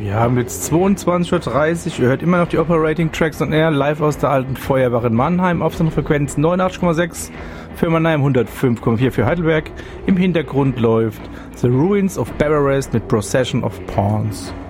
Wir haben jetzt 22:30 Uhr. Ihr hört immer noch die Operating Tracks on Air live aus der alten Feuerwache in Mannheim auf seiner Frequenz 89,6 für Mannheim, 105,4 für Heidelberg. Im Hintergrund läuft The Ruins of Barbaras mit Procession of Pawns.